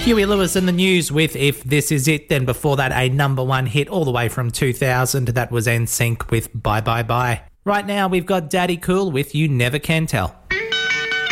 Huey Lewis in the news with If This Is It. Then before that, a number one hit all the way from 2000. That was NSYNC with Bye Bye Bye. Right now, we've got Daddy Cool with You Never Can Tell.